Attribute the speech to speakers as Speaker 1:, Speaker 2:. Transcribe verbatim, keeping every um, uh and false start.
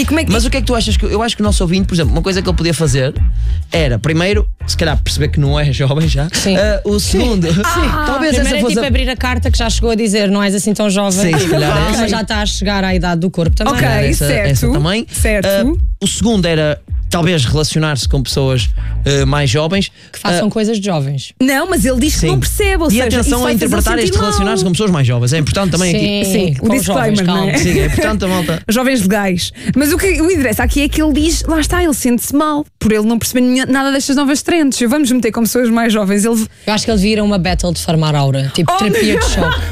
Speaker 1: E como é que...
Speaker 2: Mas o que é que tu achas? Que eu acho que o nosso ouvinte, por exemplo, uma coisa que ele podia fazer era, primeiro, se calhar perceber que não é jovem já.
Speaker 3: Sim.
Speaker 2: Uh, o segundo,
Speaker 3: Ah,
Speaker 2: talvez
Speaker 3: primeiro
Speaker 2: essa
Speaker 3: é
Speaker 2: fosse.
Speaker 3: tipo
Speaker 2: a...
Speaker 3: abrir a carta que já chegou a dizer não és assim tão jovem.
Speaker 2: Sim, se calhar é
Speaker 3: mas
Speaker 2: assim.
Speaker 3: já está a chegar à idade do corpo também.
Speaker 1: Ok.
Speaker 2: essa,
Speaker 1: certo,
Speaker 2: essa também.
Speaker 1: certo.
Speaker 2: Uh, o segundo era talvez relacionar-se com pessoas uh, mais jovens.
Speaker 3: Que façam
Speaker 2: Uh,
Speaker 3: coisas de jovens.
Speaker 1: Não, mas ele diz que
Speaker 2: sim.
Speaker 1: não percebe, ou
Speaker 2: E
Speaker 1: seja, isso
Speaker 2: atenção
Speaker 1: vai
Speaker 2: a interpretar
Speaker 1: fazê-lo
Speaker 2: este
Speaker 1: sentir
Speaker 2: relacionar-se
Speaker 1: mal.
Speaker 2: com pessoas mais jovens. É importante também aqui.
Speaker 1: Sim, o
Speaker 3: com
Speaker 1: disclaimer,
Speaker 3: jovens,
Speaker 1: não é?
Speaker 3: calma.
Speaker 2: Sim, é importante a malta.
Speaker 1: Jovens legais. Mas o que o interessa aqui é que ele diz, lá está, ele sente-se mal por ele não perceber nenhuma- nada destas novas trends. Vamos meter como pessoas mais jovens. Ele
Speaker 3: Eu acho que ele vira uma battle de farmar aura. Tipo
Speaker 1: Oh,
Speaker 3: terapia
Speaker 1: meu
Speaker 3: de choque.